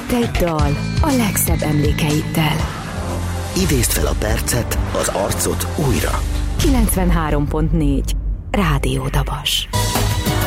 egy dal a legszebb emlékeiddel. Idézd fel a percet, az arcot újra. 93.4 Rádió Dabas.